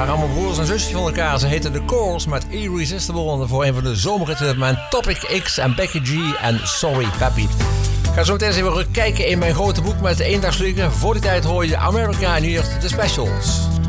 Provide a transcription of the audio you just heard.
waren allemaal broers en zusjes van elkaar. Ze heten The Course met Irresistible. En voor een van de zomerritten met Topic X en Becky G en Sorry Pappy. Ik ga zo meteen eens even kijken in mijn grote boek met de eendagsvliegen. Voor die tijd hoor je America en hier de specials.